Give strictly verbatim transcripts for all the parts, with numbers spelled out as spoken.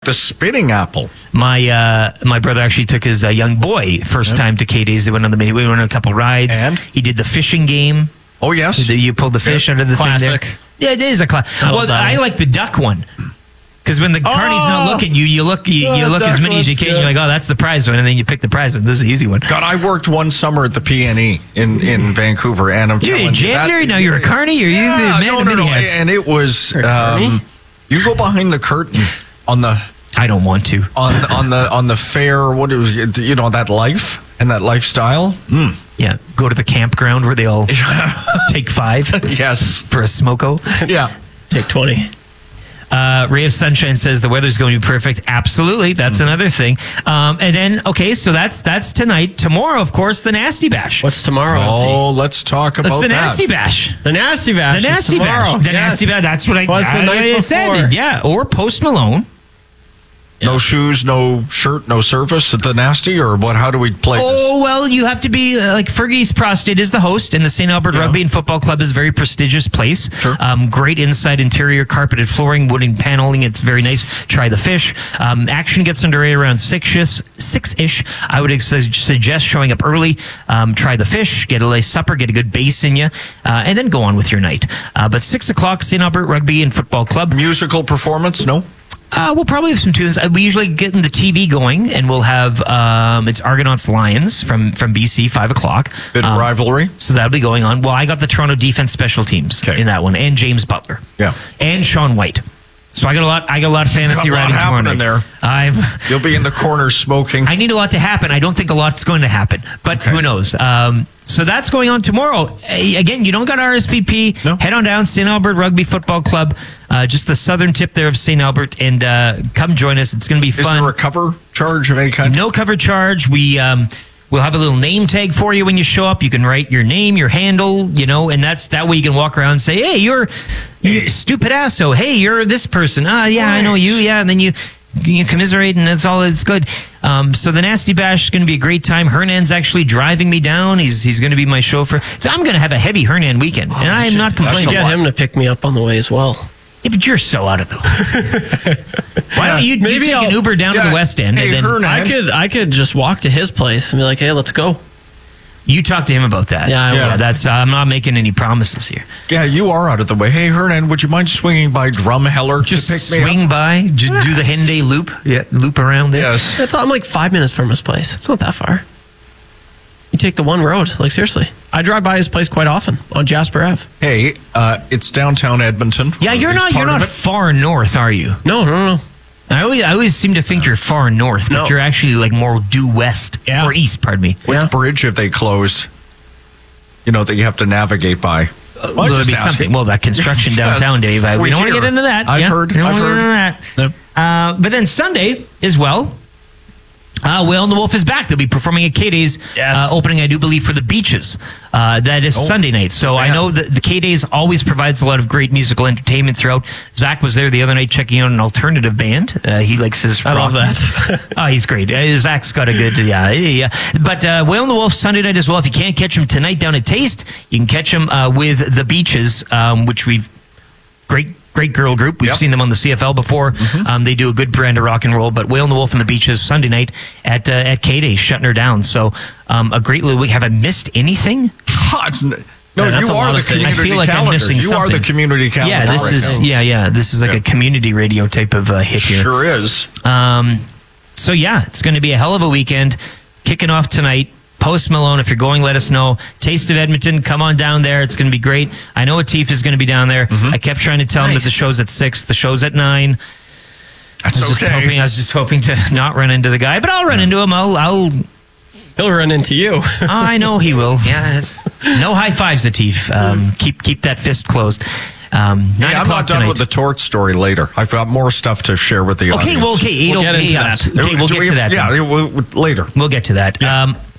the spinning apple. My uh, my brother actually took his uh, young boy first Yeah. time to K-Days. They went on the mini. We went on a couple rides. And? He did the fishing game. Oh, yes. You pulled the fish Yeah. out of the Classic. thing there. Yeah, it is a classic. I love Well, that I one. like the duck one. Because when the carney's not Oh! looking, you you look you, you Oh, look as duck many as you one's can. good. You're like, oh, that's the prize one, and then you pick the prize one. This is the easy one. God, I worked one summer at the P N E in, in Vancouver, and I'm You're telling a you janitor? that- Now you're a carny? Or you yeah, the man no, in no, mini no. hats? And it was, You're a carny? um, you go behind the curtain on the I don't want to. on on the on the fair. What is it, you know that life and that lifestyle? Mm. Yeah, go to the campground where they all take five Yes. for a smoko. Yeah. Take twenty. Uh, Ray of Sunshine says the weather's going to be perfect. Absolutely, that's another thing. Um, and then, okay, so that's that's tonight. Tomorrow, of course, the Nasty Bash. What's tomorrow? Oh, let's talk about That's the that. Nasty Bash. The Nasty Bash. The is Nasty tomorrow. Bash. The Yes. Nasty Bash. That's what I, Was the I, night I before. said. Yeah, or Post Malone. No shoes, no shirt, no service at the Nasty, or what? How do we play this? Oh, well, you have to be, uh, like, Fergie's Prostate is the host, and the Saint Albert Yeah. Rugby and Football Club is a very prestigious place. Sure. Um, great inside interior, carpeted flooring, wooden paneling. It's very nice. Try the fish. Um, action gets underway around six-ish. six-ish. I would su- suggest showing up early. Um, try the fish, get a nice supper, get a good base in you, uh, and then go on with your night. Uh, but six o'clock, Saint Albert Rugby and Football Club. Musical performance? No. Uh, we'll probably have some tunes. Uh, we usually get in the T V going, and we'll have um, it's Argonauts Lions from from B C, five o'clock. Bit of Um, rivalry. So that'll be going on. Well, I got the Toronto Defense Special Teams Okay. in that one, and James Butler, Yeah. and Sean White. So I got a lot. I got a lot of fantasy Got a lot riding tomorrow happening night. there. I'm. You'll be in the corner smoking. I need a lot to happen. I don't think a lot's going to happen, but Okay. who knows? Um, so that's going on tomorrow. Uh, again, you don't got R S V P. No. Head on down, Saint Albert Rugby Football Club, uh, just the southern tip there of Saint Albert, and uh, come join us. It's going to be Is fun. there a cover charge of any kind? No cover charge. We um, we'll have a little name tag for you when you show up. You can write your name, your handle, you know, and that's that way you can walk around and say, "Hey, you're you stupid asso. Hey, you're this person. Ah, yeah, I know you. Yeah." And then you you commiserate, and that's all. It's good. Um, so the Nasty Bash is going to be a great time. Hernan's actually driving me down. He's he's going to be my chauffeur. So I'm going to have a heavy Hernan weekend, and I am not That's complaining. a Get lot. him to pick me up on the way as well. Yeah, but you're so out of the. Why don't you, you Maybe take an I'll- Uber down to Yeah. the West End, Hey, and then Hernan. I could I could just walk to his place and be like, hey, let's go. you talk to him about that. Yeah, I yeah will. that's. Uh, I'm not making any promises here. Yeah, you are out of the way. Hey, Hernan, would you mind swinging by Drumheller Just to pick me swing up? by, j- do the Henday loop, yeah, loop around there. Yes. It's I'm like five minutes from his place. It's not that far. You take the one road. Like seriously, I drive by his place quite often on Jasper Ave. Hey, uh, it's downtown Edmonton. Yeah, you're At not least you're part not of it. far north, are you? No, no, no. I always I always seem to think you're far north, but No. you're actually like more due west Yeah. or east. Pardon me. Which Yeah. bridge have they closed? You know, that you have to navigate by. Well, Well, I'm it'll just be asking. something. Well, that construction Yes. downtown, Dave. I, we, We don't want to hear. get into that. I've Yeah, heard, we don't I've wanna heard. get into that. Uh, but then Sunday as well. Uh, Whale and the Wolf is back. They'll be performing at K-Days, Yes. uh, opening, I do believe, for the Beaches. Uh, that is Oh. Sunday night. So I Yeah. know that the K-Days always provides a lot of great musical entertainment throughout. Zach was there the other night checking out an alternative band. Uh, he likes his I love rock. that. Oh, he's great. Uh, Zach's got a good, yeah, yeah. But uh, Whale and the Wolf Sunday night as well. If you can't catch him tonight down at Taste, you can catch him uh, with the Beaches, um, which we've great. Great girl group. We've Yep. seen them on the C F L before. Um, they do a good brand of rock and roll. But Whale and the Wolf and the Beaches Sunday night at uh, at K-Day, shutting her down. So um, a great little week. Have I missed anything? God, n- no, Yeah, that's you a are lot the of things. I community feel like I'm calendar. missing you something. are the community calendar. Yeah, this right is now. yeah, yeah. This is like Yeah. a community radio type of uh, hit here. Sure is. Um, so yeah, it's going to be a hell of a weekend. Kicking off tonight. Post Malone, if you're going, let us know. Taste of Edmonton, come on down there. It's going to be great. I know Atif is going to be down there. I kept trying to tell him that Nice. the show's at six. The show's at nine. That's I was just okay. hoping. I was just hoping to not run into the guy, but I'll run into him. I'll. I'll He'll run into you. oh, I know he will. Yeah. It's, no high fives, Atif. Um, keep keep that fist closed. Um, nine Hey, I'm o'clock not done tonight. with the tort story later. I've got more stuff to share with the okay. audience. Well. Okay. Eight We'll oh- get into yeah, that. Okay. We'll Do get we- to that. Yeah, then. we'll- later. We'll get to that. Um,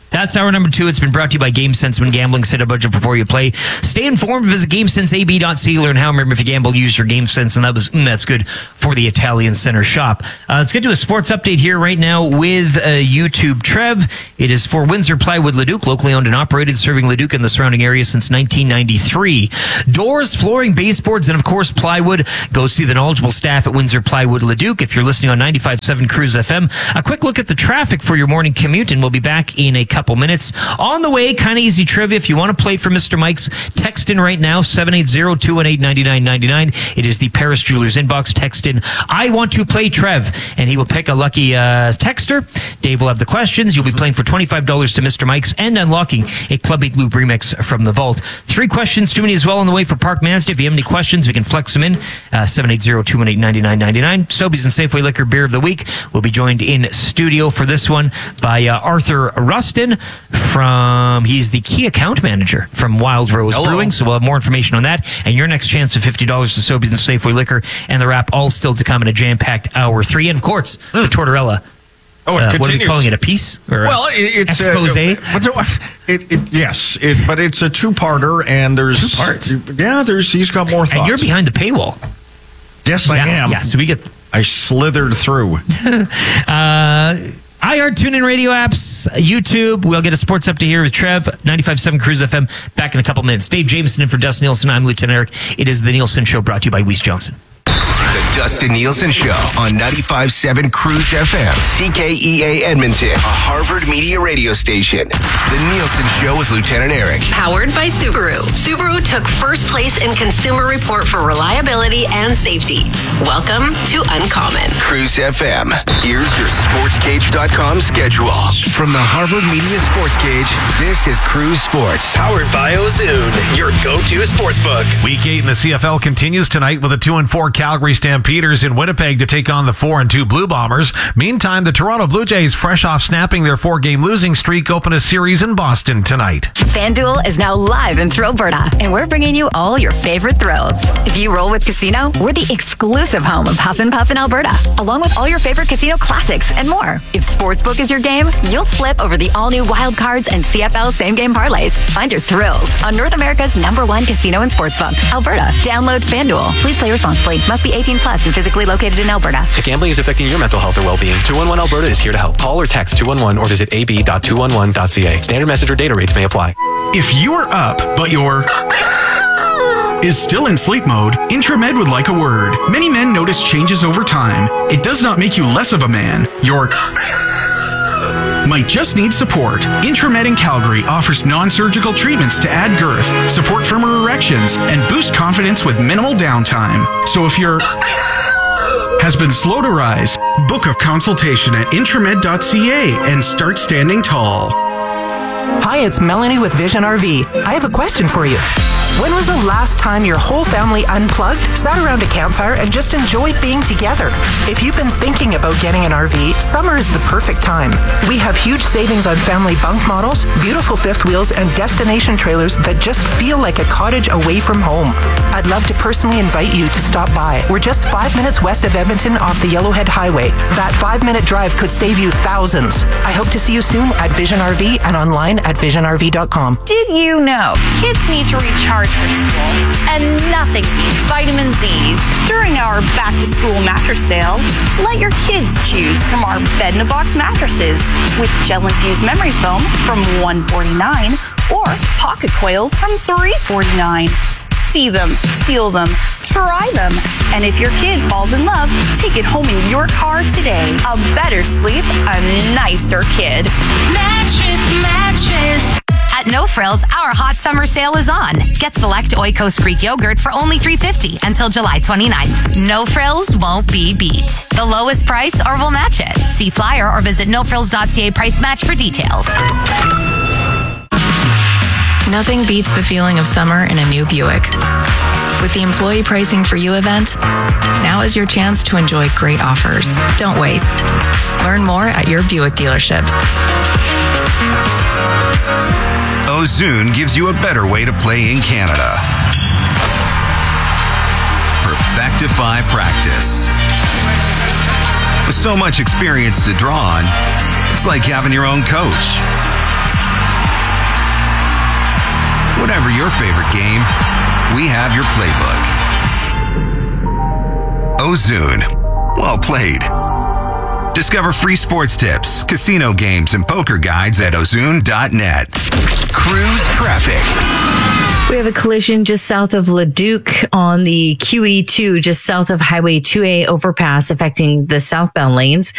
That's hour number two. It's been brought to you by GameSense. When gambling, set a budget before you play. Stay informed. Visit GameSense A B dot C. Learn how. Remember, if you gamble, use your GameSense, and that was mm, that's good for the Italian Center shop. Uh, let's get to a sports update here right now with uh, YouTube Trev. It is for Windsor Plywood Leduc, locally owned and operated, serving Leduc and the surrounding area since nineteen ninety-three. Doors, flooring, baseboards, and of course plywood. Go see the knowledgeable staff at Windsor Plywood Leduc. If you're listening on ninety-five point seven Cruise F M, a quick look at the traffic for your morning commute, and we'll be back in a couple minutes. On the way, kind of easy trivia. If you want to play for Mister Mike's, text in right now, seven eight zero, two one eight, nine nine nine nine. It is the Paris Jewelers inbox. Text in, I want to play Trev, and he will pick a lucky uh, texter. Dave will have the questions. You'll be playing for twenty-five dollars to Mister Mike's and unlocking a Club Big Loop remix from the vault. Three questions too many as well on the way for Park Mazda. If you have any questions, we can flex them in. Uh, seven eight zero, two one eight, nine nine nine nine. Sobeys and Safeway Liquor Beer of the Week. We'll be joined in studio for this one by uh, Arthur Rustin from, he's the key account manager from Wild Rose Hello. Brewing. So we'll have more information on that. And your next chance of fifty dollars to Sobeys and Safeway Liquor and the wrap, all still to come in a jam-packed hour three. And of course, the Tortorella. Oh, it Uh, what are we continues. calling it? A piece? Or Well, a it, it's expose? Uh, but no, it, it, yes, it, but it's a two-parter, and there's Two parts? Yeah, there's. He's got more thoughts. And you're behind the paywall. Yes, I yeah, am. Yeah, so we get I slithered through. uh, iHeart, TuneIn Radio apps, YouTube. We'll get a sports update here with Trev, ninety-five point seven Cruise F M. Back in a couple minutes. Dave Jameson in for Dustin Nielsen. I'm Lieutenant Eric. It is the Nielsen Show, brought to you by Weiss Johnson. The Dustin Nielsen Show on ninety-five point seven Cruise F M, C K E A Edmonton, a Harvard Media radio station. The Nielsen Show with Lieutenant Eric. Powered by Subaru. Subaru took first place in Consumer Report for reliability and safety. Welcome to Uncommon. Cruise F M. Here's your sports cage dot com schedule. From the Harvard Media Sports Cage, this is Cruise Sports. Powered by Ozoon, your go-to sportsbook. Week eight in the C F L continues tonight with the two and four Calgary Stampeders in Winnipeg to take on the four and two Blue Bombers. Meantime, the Toronto Blue Jays, fresh off snapping their four-game losing streak, open a series in Boston tonight. FanDuel is now live in Thrillberta, and we're bringing you all your favorite thrills. If you roll with Casino, we're the exclusive home of Huff and Puff in Alberta, along with all your favorite casino classics and more. If Sportsbook is your game, you'll flip over the all-new Wild Cards and C F L same-game parlays. Find your thrills on North America's number one casino and sportsbook, Alberta. Download FanDuel. Please play responsibly. Must be eighteen plus and physically located in Alberta. If gambling is affecting your mental health or well-being, two one one Alberta is here to help. Call or text two one one or visit a b dot two one one dot c a. Standard message or data rates may apply. If you're up, but you're is still in sleep mode, Intramed would like a word. Many men notice changes over time. It does not make you less of a man. You're might just need support. Intramed in Calgary offers non-surgical treatments to add girth, support firmer erections, and boost confidence with minimal downtime. So if you're has been slow to rise, book a consultation at intramed dot c a and start standing tall. Hi, it's Melanie with Vision R V. I have a question for you. When was the last time your whole family unplugged, sat around a campfire, and just enjoyed being together? If you've been thinking about getting an R V, summer is the perfect time. We have huge savings on family bunk models, beautiful fifth wheels, and destination trailers that just feel like a cottage away from home. I'd love to personally invite you to stop by. We're just five minutes west of Edmonton off the Yellowhead Highway. That five-minute drive could save you thousands. I hope to see you soon at Vision R V and online at vision r v dot com. Did you know kids need to recharge for school, and nothing beats vitamin Z? During our back-to-school mattress sale, let your kids choose from our bed-in-a-box mattresses with gel-infused memory foam from one forty-nine or pocket coils from three forty-nine. See them, feel them, try them, and if your kid falls in love, take it home in your car today. A better sleep, a nicer kid. Mattress, mattress. At No Frills, our hot summer sale is on. Get select Oikos Greek yogurt for only three dollars and fifty cents until July twenty-ninth. No Frills won't be beat. The lowest price or we'll match it. See flyer or visit no frills dot c a price match for details. Nothing beats the feeling of summer in a new Buick. With the Employee Pricing for You event, now is your chance to enjoy great offers. Don't wait. Learn more at your Buick dealership. Ozoon gives you a better way to play in Canada. Perfectify practice. With so much experience to draw on, it's like having your own coach. Whatever your favorite game, we have your playbook. Ozoon. Well played. Discover free sports tips, casino games, and poker guides at ozoon dot net. Cruise traffic. We have a collision just south of Leduc on the Q E two, just south of Highway two A overpass, affecting the southbound lanes.